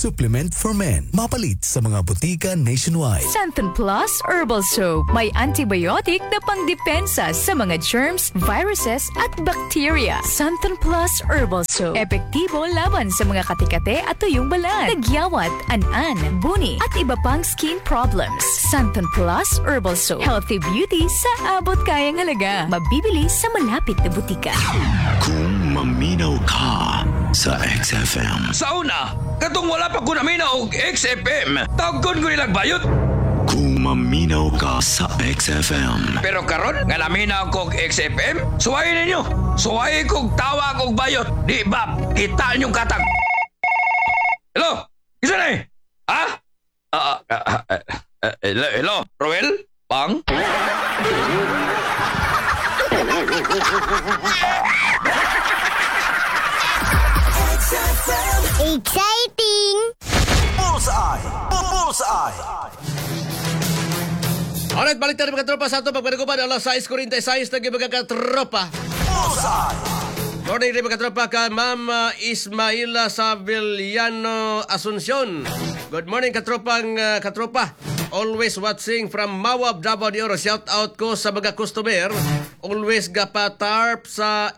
supplement for men. Mapalit sa mga butika nationwide. Santon Plus Herbal Soap. May antibiotic na pangdepensa sa mga germs, viruses at bacteria. Santon Plus Herbal Soap. Epektibo laban sa mga katikate at tuyong balat, tagyawat, an-an, buni at iba pang skin problems. Santon Plus Herbal Soap. Healthy beauty sa abot kayang halaga. Mabibili sa malapit na butika. Kung maminaw ka sa XFM. Sa una, katong wala pa ko naminaw og XFM, tawgon ko nilang bayot. Kung maminaw ka sa XFM. Pero karon nga naminaw ko og XFM, suwayin ninyo. Suwayin kong tawa kong bayot. Di ba, kita ninyong katag. Hello? Isa na eh? Ha? Hello? Roel? Pang? Exciting! Bullseye! Bullseye! Alright, balik tayo mga tropa sa ato. Pagpanagupan, alas 6:46 na mga katropa. Bullseye! Morning rin mga tropa ka Ma'am Ismaila Savillano Asuncion. Good morning katropa. Always watching from Mawab, Davao de Oro. Shout out ko sa mga customer. Always gapatarp sa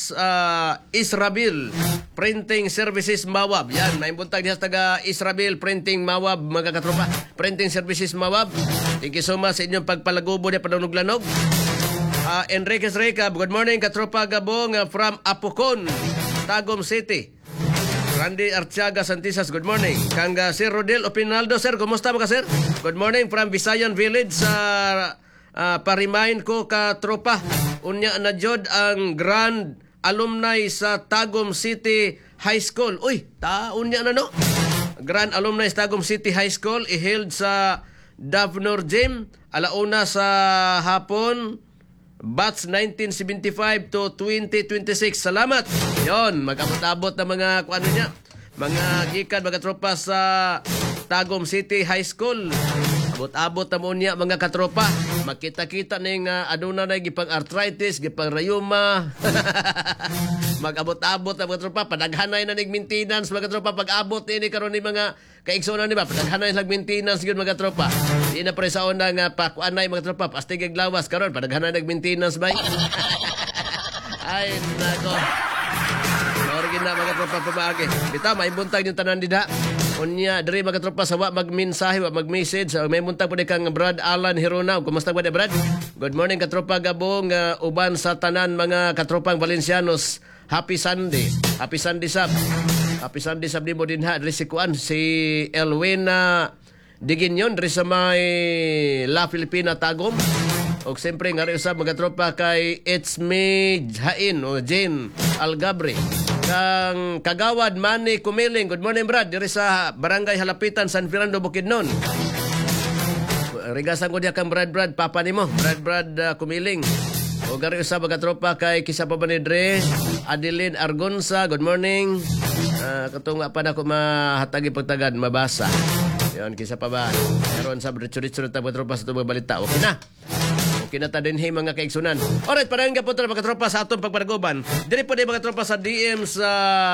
Israbil Printing Services Mawab. Yan, may buntag niya taga Israbil Printing Mawab mga katropa. Printing Services Mawab. Thank you so much sa inyong pagpalagubo niya pananog-lanog. Enriquez Reca, good morning katropa Gabong from Apocon, Tagum City. Randy Artiaga Santisas, good morning. Kang Sir Rodel Opinaldo, sir, kumusta ba ka, sir? Good morning from Visayan Village sa parimain ko katropa. Unya na jod ang grand alumni sa Tagum City High School. Uy, unya na no? Grand alumni sa Tagum City High School i-held sa Davnor Gym alauna sa hapon. Batch 1975 to 2026. Salamat. Yon, mag-abot-abot na mga kuano niya. Mga gikan, mga tropa sa Tagum City High School. Abot-abot na mo niya mga katropa. Makita-kita ning aduna na gipang arthritis, gipang rayuma. Mag-abot-abot na mga tropa. Padaghanay na ning maintenance mga tropa. Pag-abot ini karon ni mga kaigsoon ni ba. Padaghanay lag maintenance gyud mga tropa. Di na pre sa una nga pakuanay mga tropa. Pastig ag lawas karon padaghanay nag maintenance bay. Ay nako. Sorry na mga tropa pamaagi. Bitaw may buntag yung tanan dida. Unya diri mga tropa sa wa magmensahe wa magmessage may muntag pud kang Brad Alan Hirona. Kumusta ba Brad? Good morning katropa Gabong uban sa tanan mga katropang Valencianos. Happy Sunday. Happy Sunday sab. Happy Sunday sab mo din ha diri si kuan si Elwena Diginyon diri sa may La Filipina Tagum. Og siyempre nga rin usab mga tropa kay It's Me Hain o Jane Algabre. Kang Kagawad Manny Kumiling. Good morning Brad. Diri sa Barangay Halapitan, San Fernando, Bukidnon. Rigasan ko diya kang Brad Papa nimo. Brad Kumiling. O gari usab mga tropa kay kisa pa ba ni Dre Adeline Argonza. Good morning. Katunga pa na ko mahatagi pagtagad mabasa. Yon kisa pa ba. Meron sa ritso-ritso ta mga tropa sa itong balita. Okay na. Kinata din mga kaigsunan. Alright, parang ka po ito mga tropa sa atong pagparagoban. Dili po din mga tropa sa DM sa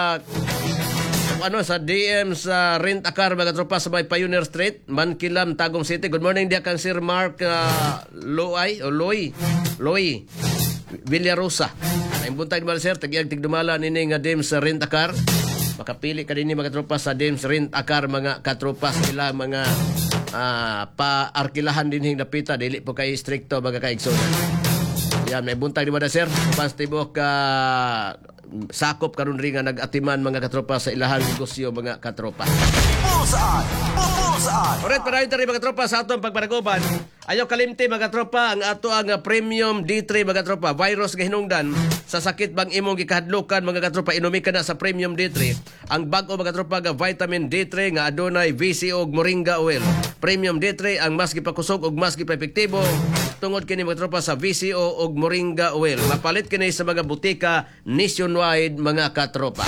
Rent a Car mga tropa sa may Pioneer Street, Mankilam, Tagum City. Good morning dia kang Sir Mark Loy Villarosa. Ay buntag di sir, tagiag tigdumala nini nga DM sa Rent a Car. Makapili ka din ni mga tropa sa DM sa Rent a Car mga katropa sila mga pa-arkilahan din hing napita dili po kay stricto mga kaigsonan. Yan may buntag di ba sir? Pastibok sakop karon ri nga nag-atiman mga katropa sa ilahang negosyo mga katropa. Alright, para ito rin mga tropa sa atong pagparagoban. Ayaw kalimti mga tropa ang ato ang Premium D3 mga tropa. Virus nga hinungdan sa sakit bang imong gikahadlukan mga katropa. Inumi ka na sa Premium D3. Ang bago mga tropa nga vitamin D3 nga adunay VCO ug moringa oil. Premium D3 ang mas gipakusog ug mas gipepektibo tungod kini mga tropa sa VCO ug moringa oil. Mapalit kini sa mga butika nationwide mga katropa.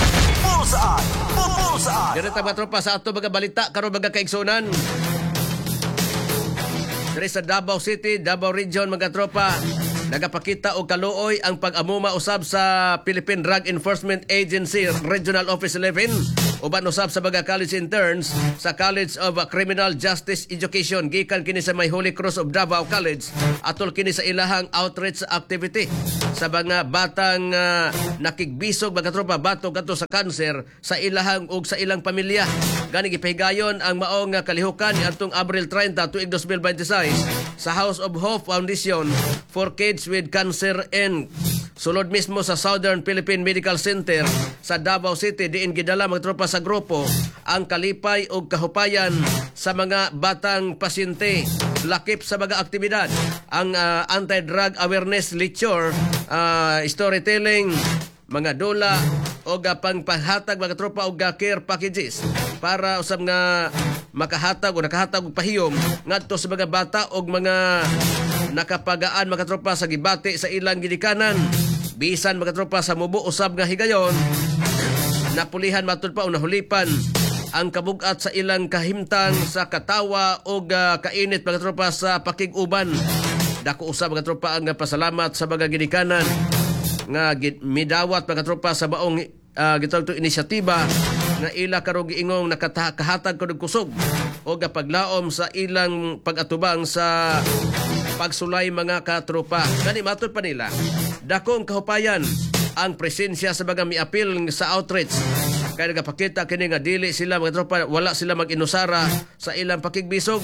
Direta mga tropa sa ato mga balita karon mga kaigsunan. Diri sa Davao City, Davao Region mga tropa. Nagapakita og kaluoy ang pag-amuma usab sa Philippine Drug Enforcement Agency Regional Office 11 uban usab sa mga college interns sa College of Criminal Justice Education gikan kini sa May Holy Cross of Davao College atol kini sa ilahang outreach activity sa mga batang nakigbisog mga tropa batok kadto sa cancer sa ilahang ug sa ilang pamilya. Gani gipahigayon ang maong kalihukan niadtong Abril 30 tuig 2026 sa House of Hope Foundation for Kids with Cancer and sulod mismo sa Southern Philippine Medical Center sa Davao City diin gidala mga tropa sa grupo ang kalipay ug kahupayan sa mga batang pasyente lakip sa mga aktibidad ang anti-drug awareness lecture, storytelling, mga dula o panghatag mga tropa og care packages para usab nga makahatag o nakahatag og pahiyom ngadto sa mga bata og mga nakapagaan mga tropa sa gibati sa ilang gidikanan bisan mga tropa sa mubo usab nga higayon napulihan matud pa o nahulipan ang kabug-at sa ilang kahimtang sa katawa o kainit mga tropa sa pakig-uban. Dako usab mga tropa ang pasalamat sa mga gidikanan nga midawat mga tropa sa baong gitawag to inisyatiba nga ila karong giingong nakakahatag kunog kusog o paglaom sa ilang pag-atubang sa pagsulay mga katropa. Kani matud pa nila dakong kahupayan ang presensya sa mga miapil sa outreach kaya nagapakita kini nga dili sila mga tropa wala sila mag-inusara sa ilang pakigbisog.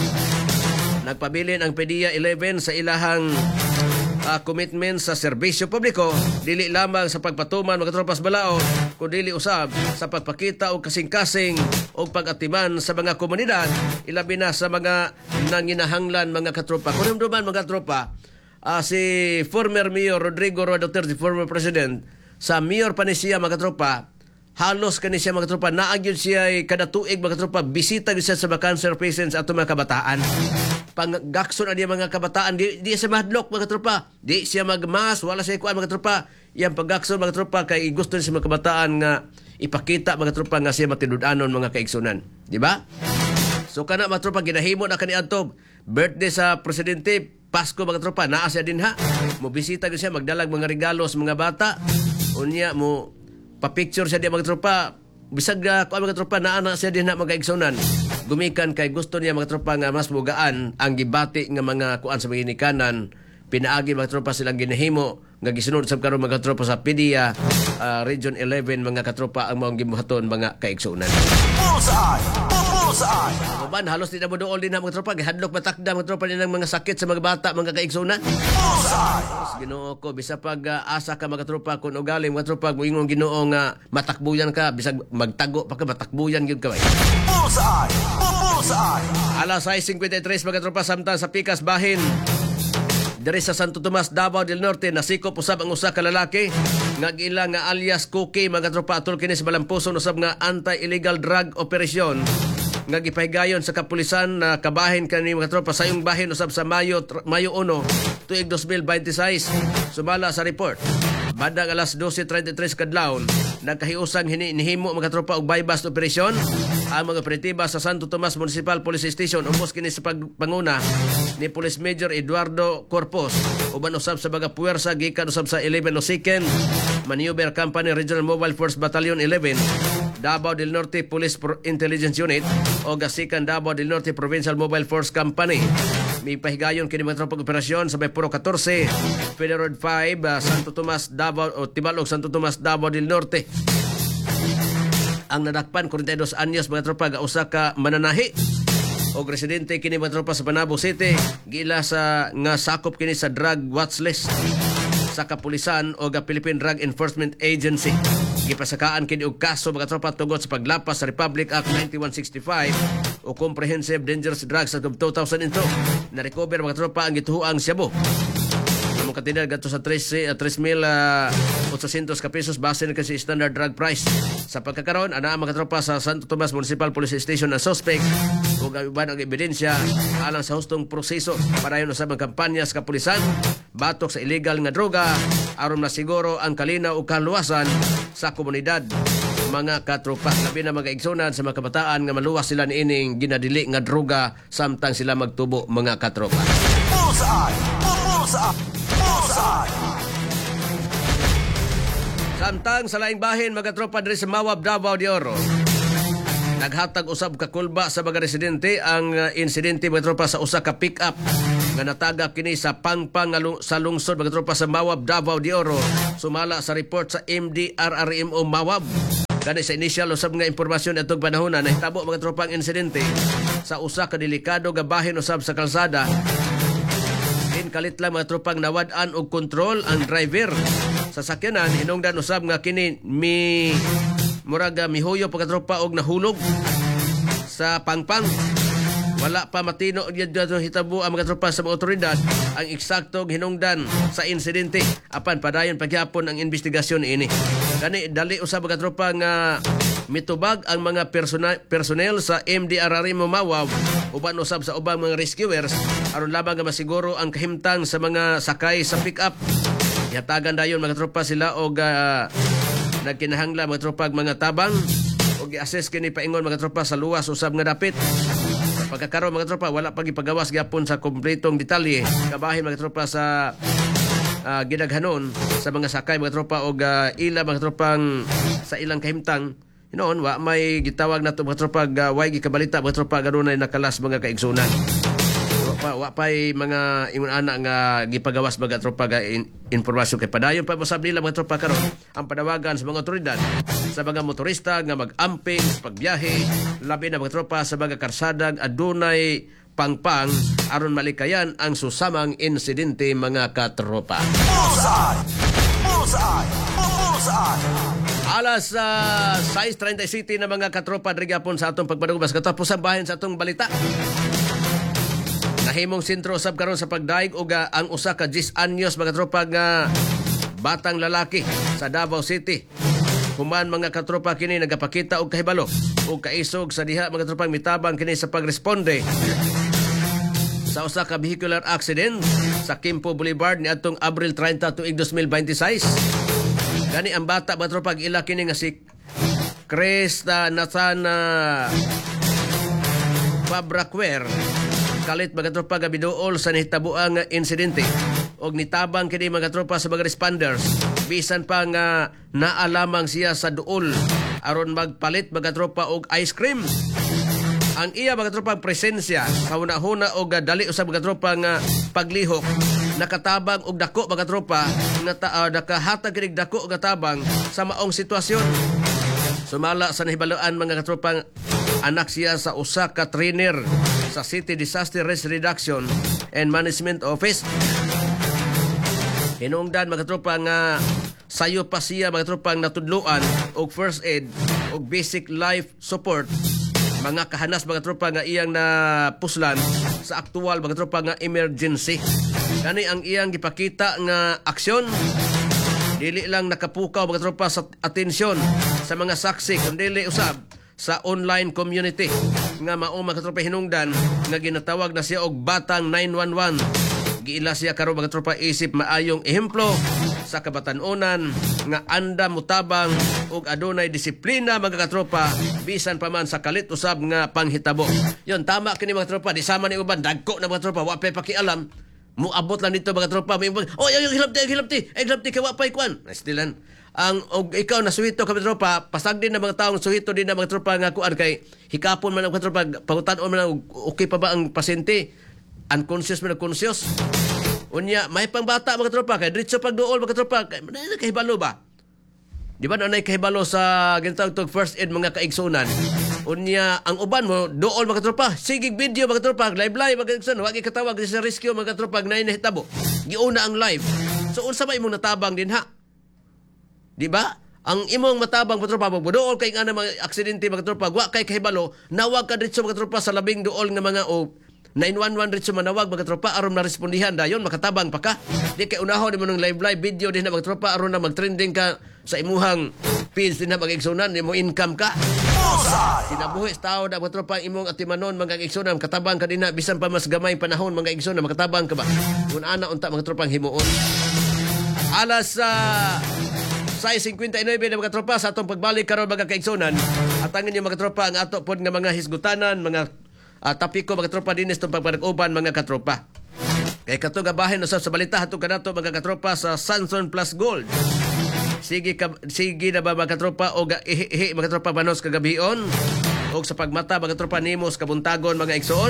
Nagpabilin ang PDEA 11 sa ilahang commitment sa serbisyo publiko dili lamang sa pagpatuman mga tropas balao kundi usab sa pagpakita og kasing-kasing og pag-atiman sa mga komunidad ilabi na sa mga nanginahanglan mga katropa. Kuno duman mga tropa si former Mayor Rodrigo Roa Duterte, former President sa mayor pa ni siya mga tropa halos kani siya mga tropa naagyod siya kada tuig mga tropa bisita gyud siya sa mga cancer patients ato mga kabataan. Panggakson ang mga kabataan di siya mahadlok mga tropa di siya magmas wala siya kuan mga tropa yang paggakson mga tropa kay gusto niya sa mga kabataan nga ipakita mga tropa nga siya matinud-anon mga kaigsunan di ba? So kana mga tropa ginahimo na kaniadto birthday sa presidente Pasko mga tropa naa siya din ha mo bisita gyud siya magdalag mga regalo sa mga bata unya mo pa-picture siya di mga tropa bisag kuan mga tropa naa na siya din ha mga kaigsunan gumikan kay gusto niya mga tropa nga mas mugaan ang gibati nga mga kuan sa mga inikanan pinaagi mga tropa silang ginahimo nga gisunod sab karon mga tropa sa PDEA Region 11 mga katropa ang maong gibuhaton mga kaigsunan. Uban halos di na mo dool din na mga tropa gihadlok matakda mga tropa nilang mga sakit sa mga bata mga kaigsunan. Ginoo ko bisa pag asa ka mga tropa kun ugali mga tropa moingon Ginoo nga matakbuyan ka bisag magtago pa ka matakbuyan gyud ka bay. Alas 6:53 mga tropa samtang sa Pikas Bahin diri sa Santo Tomas, Davao del Norte nasikop usab ang usa ka lalaki nga gila nga alias Cookie mga tropa atol kini sa Balampuson usab nga anti-illegal drug operation nga gipahigayon sa kapulisan na kabahin kani mga tropa sa iyong bahin usab sa Mayo 1 tuig 2026 sumala sa report badang alas 12:33 kadlawon nagkahiusang hinihimo mga tropa og bypass operation ang mga operatiba sa Santo Tomas Municipal Police Station umos kini sa panguna ni Police Major Eduardo Corpus uban usab sa mga puwersa gikan usab sa 11 Osiken Maneuver Company Regional Mobile Force Battalion 11 Davao del Norte Police Intelligence Unit o gasikan Davao del Norte Provincial Mobile Force Company. May pahigayon kini mga tropang operasyon sa Puro 14 Federal Road 5 Santo Tomas Davao o Tibalog Santo Tomas Davao del Norte. Ang nadakpan 42 anyos mga tropa ga usa ka mananahi og residente kini mga tropa sa Panabo City gila sa nga sakop kini sa drug watch list sa kapulisan o Philippine Drug Enforcement Agency. Gipasakaan kini og kaso mga tropa tungod sa paglapas sa Republic Act 9165 o Comprehensive Dangerous Drugs Act of 2002. Na-recover mga tropa ang gituhuang Cebu. Among katinal gato sa 3,800 ka pesos base na kasi standard drug price. Sa pagkakaroon, ana mga tropa sa Santo Tomas Municipal Police Station na suspect o iban ang ebidensya alang sa hustong proseso para yun sa mga kampanya sa kapulisan, batok sa illegal nga droga, aron na siguro ang kalinaw o kaluwasan sa komunidad. Mga katropa, labi na mga igsunan sa mga kabataan nga maluwas sila ni ining ginadili nga droga samtang sila magtubo mga katropa. Samtang sa laing bahin mga tropa diri sa Mawab, Davao de Oro, naghatag usab ka kulba sa mga residente ang insidente mga tropa sa usa ka pick-up nga natagak kini sa Pangpang sa lungsod mga tropa sa Mawab, Davao de Oro. Sumala sa report sa MDRRMO Mawab. Kani sa initial usab nga impormasyon atong panahon na nahitabo mga tropa ang insidente sa usa ka delikado nga bahin usab sa kalsada. Kalit lang mga tropang nawad-an og kontrol ang driver sa sakyanan. Hinungdan usab nga kini muraga mihuyo pagkatropa og nahulog sa Pangpang. Wala pa matino gyud hitabo ang mga tropa sa mga otoridad ang eksaktong hinungdan sa insidente. Apan padayon pagyapon ang investigasyon ini. Kani dali usab mga tropa nga mitubag ang mga personnel sa MDRRMO Mawab uban usab sa ubang mga rescuers aron lamang nga masiguro ang kahimtang sa mga sakay sa pick-up. Yatagan dayon mga tropa sila og nagkinahanglan mga tropa mga tabang og i-assess kini paingon mga tropa sa luwas usab nga dapit. Pagkakaroon mga tropa wala pa gipagawas gyapon sa kompletong detalye kabahin mga tropa sa gidaghanon sa mga sakay mga tropa og ila mga tropang sa ilang kahimtang. Noon, wa may gitawag na ito mga tropa way gikabalita mga tropa ganun ay nakalas mga kaigsunan. Wa pa'y mga ingon ana nga gipagawas mga tropa informasyon kay padayon pa masab nila mga tropa karon ang panawagan sa mga otoridad sa mga motorista nga mag-amping sa pagbiyahe labi na mga tropa sa mga karsadang adunay pangpang aron malikayan ang susamang insidente mga katropa. Alas 6:37 na mga katropa drigapon sa atong pagpadugmas katapos ang bahin sa atong balita. Nahimong sentro sab karon sa pagdaig og ang usa ka 10 anyos mga tropa nga batang lalaki sa Davao City. Human mga katropa kini nagapakita og kahibalo og kaisog sa diha mga tropang mitabang kini sa pagresponde sa usa ka vehicular accident sa Quimpo Boulevard niadtong Abril 30 tuig 2026. Gani ang bata mga tropa ila kini nga si Cresta Natana Fabraquer kalit mga tropa nga biduol sa nahitabuang insidente og nitabang kini mga tropa sa mga responders bisan pa nga naalamang siya sa duol aron magpalit mga tropa og ice cream. Ang iya mga tropa presensya kahuna-huna og dali usab mga tropa nga paglihok nakatabang og dako mga tropa nga nakahatag kini dako nga tabang sa maong sitwasyon. Sumala sa nahibaluan mga katropang anak siya sa usa ka trainer sa City Disaster Risk Reduction and Management Office. Hinungdan mga tropa nga sayo pa siya mga tropang natudluan og first aid og basic life support mga kahanas mga tropa nga iyang napuslan sa aktual mga tropa nga emergency. Kani ang iyang gipakita nga aksyon dili lang nakapukaw mga tropa sa atensyon sa mga saksi kundi usab sa online community nga mao mga tropa hinungdan nga ginatawag na siya og batang 911. Giila siya karon mga tropa isip maayong ehemplo sa kabatan-onan nga anda mutabang ug adunay disiplina mga katropa bisan pa man sa kalit usab nga panghitabo. Yon tama kini mga tropa di sama ni uban dagko na mga tropa wa pay pakialam muabot lang dito mga tropa may hilapti kay wa pay kwan stilan ang og ikaw na suhito ka mga tropa pasag din na mga taong suhito din na mga tropa nga kuan kay hikapon man ang mga tropa pangutan-on man okay pa ba ang pasyente unconscious man conscious unya may pangbata mga tropa kay diretso pagduol mga tropa kay kahibalo ba di ba nanay kahibalo sa ginatawag first aid mga kaigsunan unya ang uban mo duol mga tropa sige video mga tropa live mga kaigsunan wa katawag sa rescue mga tropa na inahitabo giuna ang live so unsa ba imong natabang din ha di ba ang imong matabang mga tropa magduol kay nga mga aksidente mga tropa wa kay kahibalo nawag ka diretso mga tropa sa labing duol nga mga 911 rin manawag mga tropa aron na respondihan dayon makatabang pa ka di kay unahon mo ng live video din na mga tropa aron na magtrending ka sa imuhang feeds din na mag-igsunan mo income ka sinabuhi tao na mga tropa imong atimanon mga igsunan katabang ka din na bisan pa mas gamay panahon mga igsunan makatabang ka ba kung ana unta mga tropang himuon alas 6:59 na mga tropa sa atong pagbalik karon mga kaigsunan atangin niyo mga tropa ang ato pod nga mga hisgutanan mga tapiko mga tropa dinis itong pagpanag-uban mga katropa. Kay katong gabahin usab sa balita hatong kanato mga katropa sa Sanson Plus Gold. Sige na ba mga katropa o ihi mga katropa banos kagabihon o sa pagmata mga katropa nimos kabuntagon mga igsoon.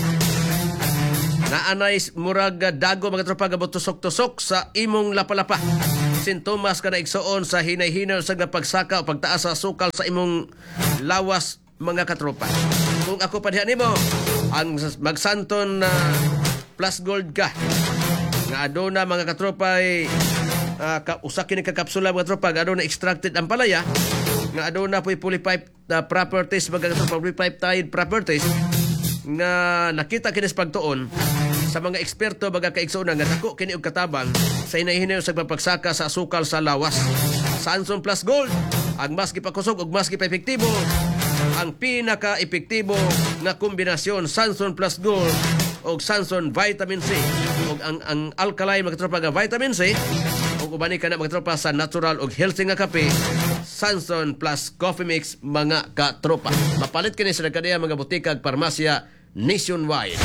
Naanay murag dago mga katropa gabutusok-tusok sa imong lapalapa. Sintomas ka na igsoon sa hinay-hinay sa pagsaka o pagtaas sa sukal sa imong lawas mga katropa. Kung ako pa diha nimo ang magsanton na Plus Gold ka nga aduna mga katropa ay usa kini ka kapsula mga katropa nga aduna extracted ang palaya nga aduna po'y polypipe properties mga katropa, polypeptide properties nga nakita kini sa pagtuon sa mga eksperto mga kaigsoon nga dako kini og katabang sa hinay-hinay sa pagpagsaka sa asukal sa lawas. Sanson Plus Gold ang mas gipakusog ug mas gipaepektibo, ang pinaka-epektibo nga kombinasyon Sanson Plus Gold o Sanson Vitamin C o ang alkaline mga tropa nga vitamin C o ubani ka na mga tropa sa natural o healthy nga kape Sanson Plus Coffee Mix mga katropa. Mapalit kini sa kadaya mga butika ag parmasya nationwide.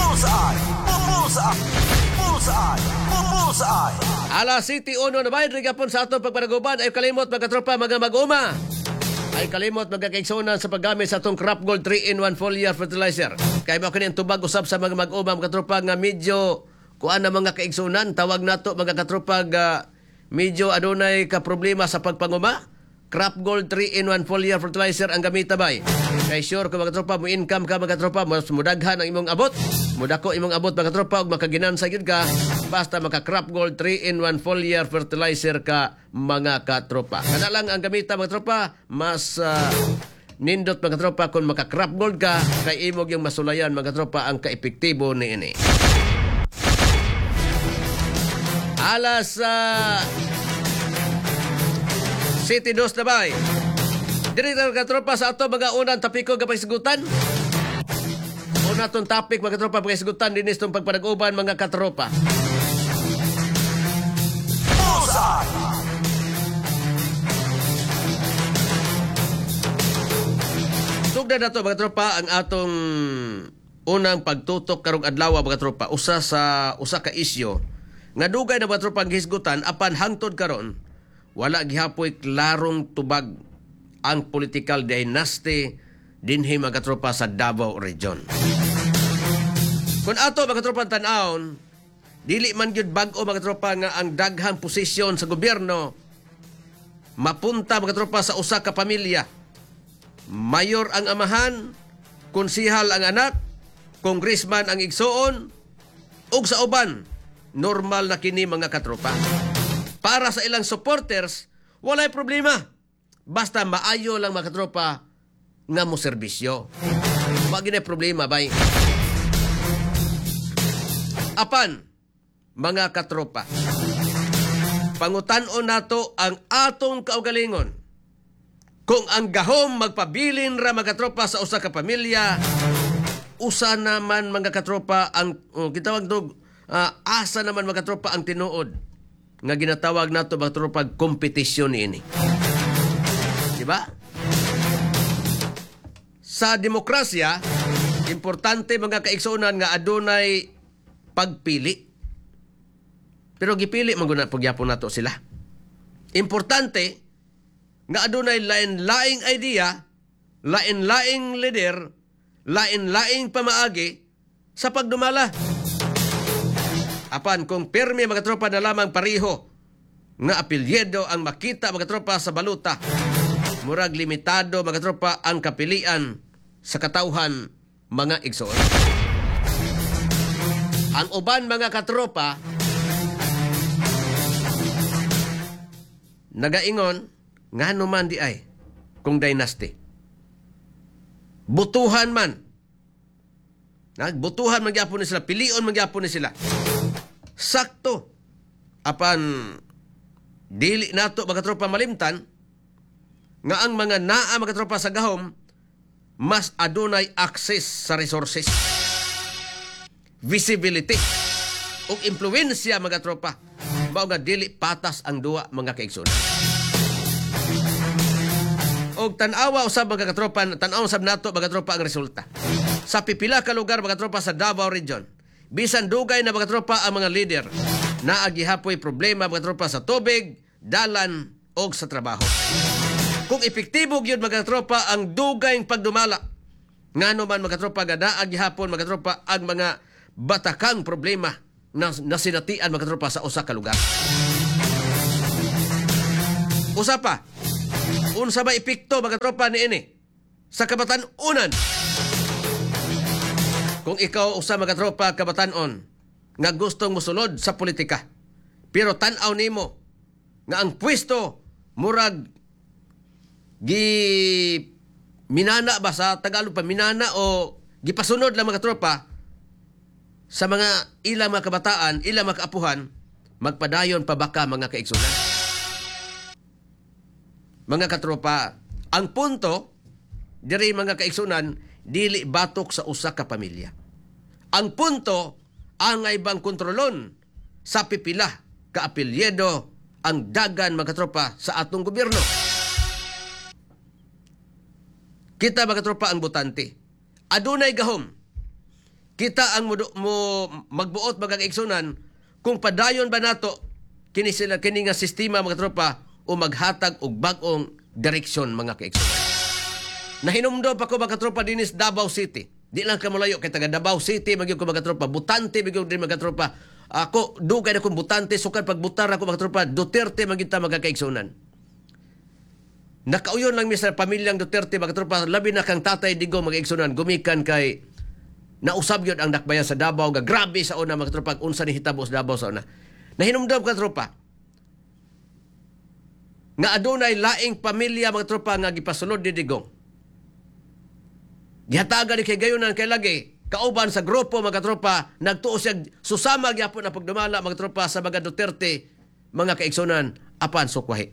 Alas City Uno na bayad rigapon sa atong pagpanaguban ay kalimot mga tropa mga mag-uma. Ay kalimot magkakaigsonan sa paggamit sa atong Crop Gold 3-in-1 foliar fertilizer. Kaya mo kini tubag usab sa mga mag-uma mga katropa nga medyo kuan na mga kaigsonan tawag nato mga katropa medyo adunay ka problema sa pagpanguma. Crop Gold 3-in-1 foliar fertilizer ang gamita bay. Kay sure kung mga tropa mo income ka mga tropa mas mudaghan ang imong abot. Mudako imong abot mga tropa ug makaginansa gyud ka basta maka Crop Gold 3-in-1 foliar fertilizer ka mga katropa. Kana lang ang gamita mga tropa mas nindot mga tropa kung maka Crop Gold ka kay imog yung masulayan mga tropa ang kaepektibo niini. Alas City 2 na bay. Diri mga tropa sa ato mga unang tapiko kapag sigutan. Una itong topic mga tropa pagkasigutan din itong pagpanag-uban mga katropa. Sugdan na ito mga tropa ang atong unang pagtutok karong adlaw mga tropa. Usa ka isyo nga dugay na mga tropa ang hisgutan apan hangtod karon wala gihapoy klarong tubag ang political dynasty dinhi mga tropa sa Davao Region. Kung ato mga tropa tan-awon, dili man gyud bag-o mga tropa nga ang daghang posisyon sa gobyerno mapunta mga tropa sa usa ka pamilya. Mayor ang amahan, konsihal ang anak, congressman ang igsoon, ug sa uban normal na kini mga katropa. Para sa ilang supporters, walay problema. Basta maayo lang mga katropa nga mo serbisyo. Wa gyud problema bay. Apan mga katropa, pangutan-on nato ang atong kaugalingon. Kung ang gahom magpabilin ra mga katropa sa usa ka pamilya, usa naman mga katropa ang gitawag dog asa naman mga katropa ang tinuod nga ginatawag nato mga katropa kompetisyon niini. Di ba? Sa demokrasya, importante mga kaigsunan nga adunay pagpili. Pero gipili man pagyapon nato sila. Importante nga adunay lain-laing idea, lain-laing leader, lain-laing pamaagi sa pagdumala. Apan kung pirmi mga tropa na lamang pariho nga apelyido ang makita mga tropa sa baluta, murag limitado mga tropa ang kapilian sa katawhan mga igsoon. Ang uban mga katropa nagaingon nga naman di ay kung dynasty. Butuhan man. Butuhan magyapon ni sila, pilion magyapon ni sila. Sakto. Apan dili nato mga tropa malimtan nga ang mga naa mga tropa sa gahom mas adunay access sa resources, visibility ug impluwensya mga tropa. Mao nga dili patas ang duwa mga kaigsoon. Og tan-awa usab mga katropa, tan-awa usab nato mga tropa ang resulta. Sa pipila ka lugar mga tropa sa Davao Region, bisan dugay na mga tropa ang mga leader na agihapoy problema mga tropa sa tubig, dalan o sa trabaho. Kung epektibo gyud mga tropa ang dugayng pagdumala, ngano man mga tropa gada agihapon mga tropa ang mga batakang problema na sinatian mga tropa sa usa ka lugar. Usa pa, unsa ba epekto mga tropa niini sa kabatan-unan? Kung ikaw usa mga tropa kabatan-on nga gustong mosulod sa politika, pero tan-aw nimo nga ang pwesto murag minana ba sa Tagalog pa minana o gipasunod lang mga tropa sa mga ilang mga kabataan, ilang mga kaapuhan, magpadayon pa baka mga kaigsunan. Mga katropa, ang punto diri mga kaigsunan dili batok sa usa ka pamilya. Ang punto ang ibang kontrolon sa pipila ka apelyido ang dagan mga tropa sa atong gobyerno. Kita mga tropa ang butante. Adunay gahom. Kita ang magbuot mga kaigsunan kung padayon ba nato kini nga sistema mga tropa o maghatag og bag-ong direksyon mga kaigsunan. Nahinumdo pa ko mga tropa dinis Davao City. Di lang ka malayo kay taga Davao City magyud ko mga tropa, butante magyud din mga tropa. Ako dugay na kong butante sukan pagbutar ako mga tropa Duterte magyud ta mga kaigsunan. Nakauyon lang mi sa pamilyang Duterte mga tropa, labi na kang tatay Digong mga igsunan gumikan kay nausab yun ang dakbayan sa Davao nga grabe sa una mga tropa unsa ni hitabo sa Davao sa una. Nahinumdom ka tropa nga adunay laing pamilya mga tropa nga gipasulod ni Digong. Gihatagan ni kay gayonan kay lagi kauban sa grupo mga tropa nagtuo siya susama gyapon na pagdumala mga tropa sa mga Duterte mga kaigsunan apan sukwahi.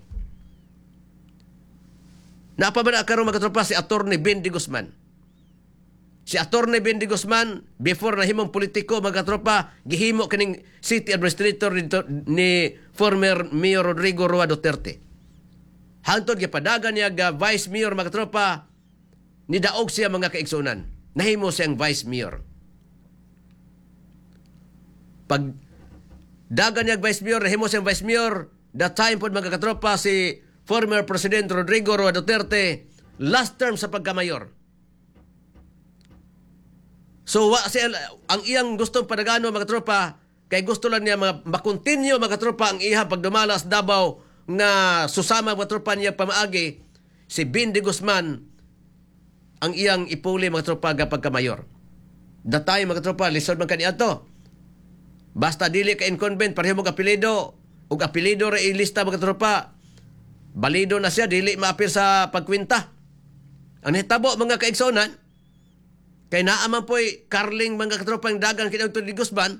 Napabana karon mga tropa si Attorney Bendy Guzman. Si Attorney Bendy Guzman before nahimong politiko mga tropa gihimo kining city administrator ni former Mayor Rodrigo Roa Duterte. Hangtod gipadagan niya ga Vice Mayor mga tropa ni daog siya mga kaigsunan. Nahimo siyang Vice Mayor. Pag dagan niya Vice Mayor, nahimo siyang Vice Mayor, that time po mga katropa si former President Rodrigo Roa Duterte, last term sa pagkamayor. So, ang iyang gustong padagano, mga tropa, kay gusto lang niya makontinue, mga tropa, ang iha pagdumalas Davao nga susama, mga tropa niya pamaagi, si Bendy Guzman, ang iyang ipuli, mga tropa, nga pagkamayor. Datay, mga tropa, lisod man kaniya to. Basta dili ka incumbent, pareho mong apelido, ug apelido ra ilista, mga tropa, balido na siya, dili maapir sa pagkwinta. Ang hitabo mga kaigsonan, kay naaman po'y karling mga katropang dagan kinauto ni Guzman,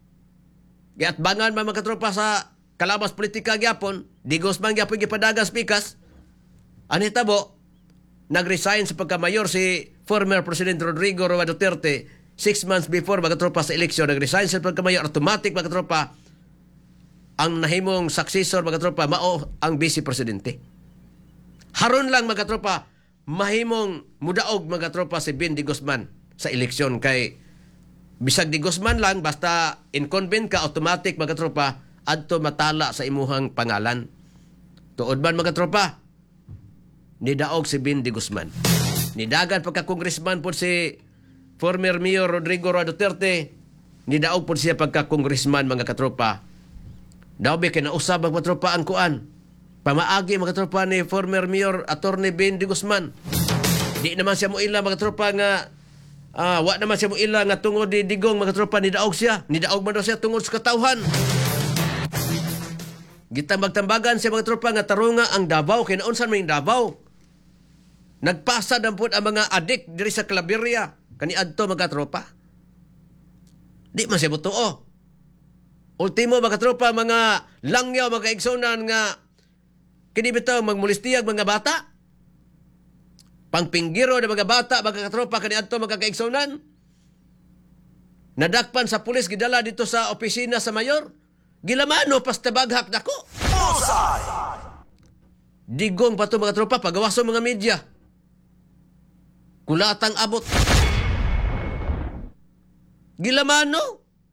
at bangan mga katropa sa kalabas politika gyapon, di Guzman gyapon gipadagan spikas, ang hitabo, nag-resign sa pagkamayor si former President Rodrigo Roa Duterte 6 months before mga katropa sa eleksyon, nag-resign sa pagkamayor, automatic mga katropa, ang nahimong successor mga tropa mao ang vice presidente. Haron lang mga tropa mahimong mudaog mga tropa si Bendy Guzman sa eleksyon kay bisag di Guzman lang basta incumbent ka automatic mga tropa adto matala sa imuhang pangalan. Tuod man mga tropa nidaog si Bendy Guzman. Nidagan pagka congressman po si former Mayor Rodrigo Roa Duterte, nidaog po siya pagka congressman mga katropa. Daw ba kinausab ang mga tropa ang kuan? Pamaagi mga tropa ni former Mayor Attorney Bendy Guzman. Di naman siya mo ila mga tropa nga wa naman siya mo ila nga tungod ni Digong mga tropa ni daog siya. Ni daog man daw siya tungod sa katawhan. Gitambag-tambagan siya mga tropa nga tarunga ang Davao. Kinaunsan mo yung Davao. Nagpasa dampot ang mga adik diri sa Claveria. Kani adto mga tropa. Di man siya butuo. Ultimo mga tropa, mga langyaw, mga kaigsunan nga kinibitaw magmulistiyag mga bata. Pangpinggiro na mga bata, mga katropa, kaniadto mga kaigsunan. Nadakpan sa pulis, gidala dito sa opisina sa mayor. Gilamano, pastabaghak nako. Digong pa ito mga tropa, pagawaso mga media. Kulatang abot. Gilamano.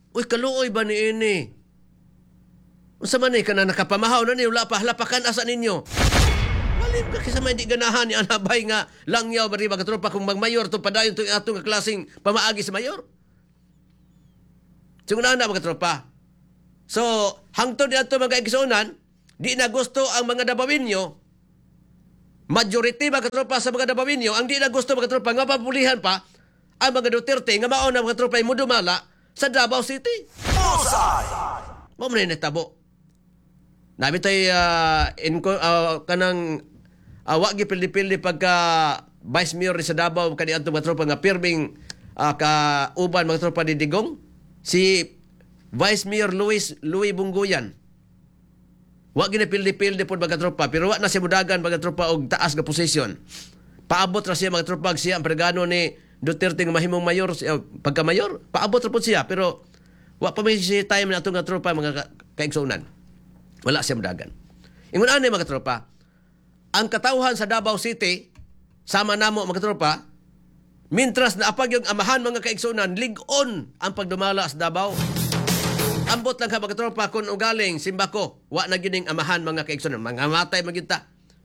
Uy, kaluoy ba ni ini? Unsa man ni kana nakapamahaw na ni wala pa halapakan asa ninyo. Malim ka kisa may di ganahan ni anabay nga langyaw bari mga katropa kung magmayor to padayon to atong klaseng pamaagi sa mayor. Siguro na mga katropa. So, hangtod ato mga igsunan, di na gusto ang mga Dabawinyo, majority mga katropa sa mga Dabawinyo, ang di na gusto mga katropa nga papulihan pa ang mga Duterte nga mauna mga katropa ay mudumala sa Davao City. Mo man ni tabo. Nabi tay kanang wagi pildi-pildi pagka Vice Mayor sa Davao kani adto mga tropa nga pirming ka uban mga tropa ni Digong si Vice Mayor Louis Bungguyan. Wa gina pildi-pildi pod mga tropa pero wa na siya mudagan mga tropa og taas nga posisyon. Paabot ra siya mga tropa siya ang pregano ni Duterte nga mahimong mayor pagka mayor. Paabot ra pod siya pero wa pa may time na atong nga tropa mga kaigsunan. Wala siya mudagan. Ingon ani mga tropa, ang katawhan sa Davao City sama namo mga tropa mintras na apag yung amahan mga kaigsunan lig-on ang pagdumala sa Davao. Ambot lang ka mga tropa kung ugaling simbako, wa na gining amahan mga kaigsunan, mga matay magita.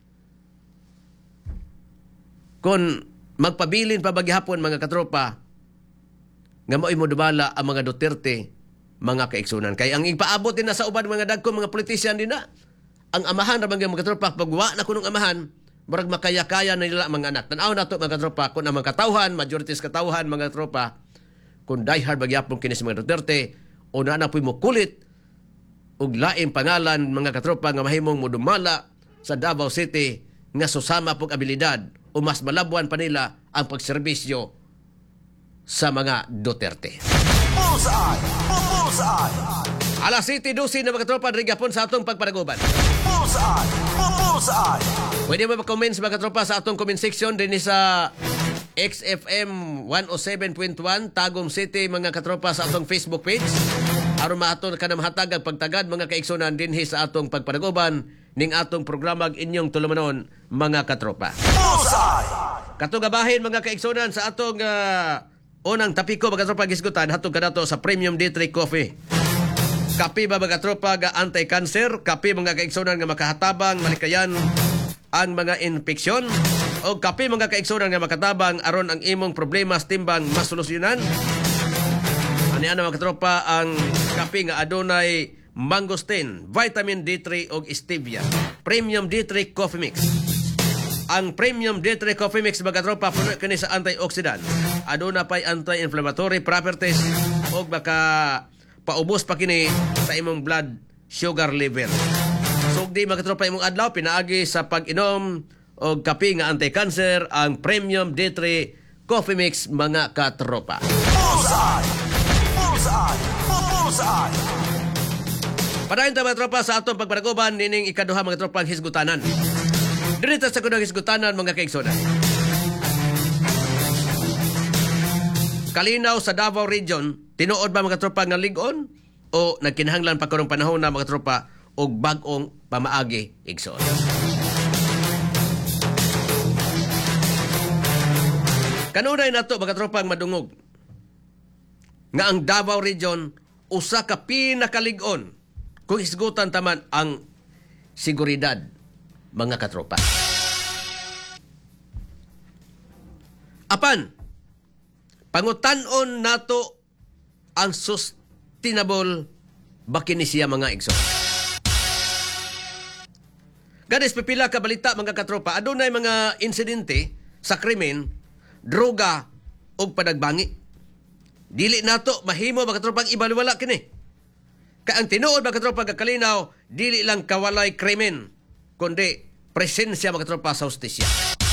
Kung magpabilin pa bagyapon mga katropa, nga mo'y mo dumala ang mga Duterte, mga kaigsunan. Kaya ang ipaabot din na sa uban mga dagko, mga politisyan din na, ang amahan na mga katropa, pag wa na kunong amahan, marag makaya-kaya na nila mga anak. Tanaw na to mga katropa, kung ang mga katawhan, majorities katawhan mga katropa, kung diehard bagyapon kinis mga Duterte, o na po'y mo kulit ug laing pangalan mga katropa nga mahimong modumala sa Davao City nga susama pong abilidad o mas malabuan pa nila ang pagserbisyo sa mga Duterte. Alas 7:12 na mga katropa rigapon sa atong pagpanaguban. Pwede mo mag-comment mga katropa sa atong comment section din sa XFM 107.1 Tagum City mga katropa sa atong Facebook page. Aron maaton ka na mahatag ang pagtagad mga kaigsunan dinhi sa atong pagpanaguban ning atong programag inyong tulumanon mga katropa. Katong gabahin mga kaigsunan sa atong unang tapiko mga katropa gisgutan hatong kanato sa Premium D3 Coffee. Kape ba mga katropa ga anti-cancer, kape mga kaigsunan nga makahatabang malikayan ang mga infeksyon o kape mga kaigsunan nga makatabang aron ang imong problema timbang masolusyonan. Ani ana mga katropa ang kape nga adunay mangosteen, vitamin D3 ug stevia. Premium D3 Coffee Mix. Ang Premium D3 Coffee Mix mga katropa puno kini sa antioxidant. Aduna pay anti-inflammatory properties ug baka paubos pa kini sa imong blood sugar level. Sugdi mga katropa imong adlaw pinaagi sa pag-inom og kape nga anti-cancer ang Premium D3 Coffee Mix mga katropa. Padayon ta mga tropa sa atong pagpanaguban nining ikaduha mga tropa ang hisgutanan. Dito sa kunang hisgutanan mga kaigsunan. Kalinaw sa Davao Region, tinuod ba mga tropa nga lig-on o nagkinahanglan pa karong panahon na mga tropa og bag-ong pamaagi igsoon. Kanunay nato mga tropa ang madungog nga ang Davao Region usa ka pinakalig-on kung isgutan taman ang seguridad mga katropa. Apan pangutan-on nato ang sustainable bakini siya mga igsoon. Ganis pipila ka balita mga katropa, adunay mga insidente sa krimen, droga ug panagbangi. Dili nato mahimo mga katropang ibalwala kini. Kaya ang tinuod mga katropa kalinaw, dili lang kawalay krimen, kundi presensya mga katropa sa hustisya.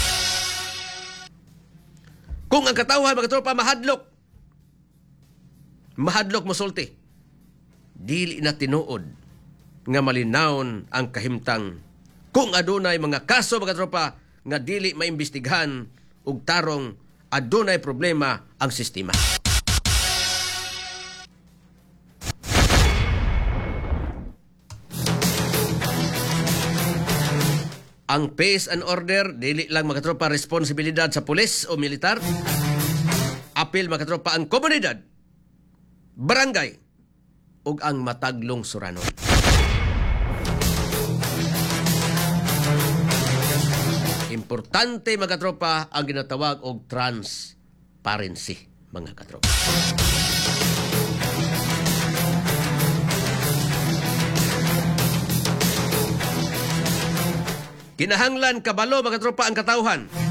Kung ang katawhan mga katropa mahadlok mosulti, dili na tinuod nga malinawon ang kahimtang kung adunay mga kaso mga katropa nga dili maimbestigahan ug tarong adunay problema ang sistema. Ang peace and order, dili lang mga tropa responsibilidad sa pulis o militar. Apil mga tropa ang komunidad, barangay, ug ang mataglong suranon. Importante mga katropa ang ginatawag og transparency mga katropa. Kinahanglan kabalo mga katropa ang katawhan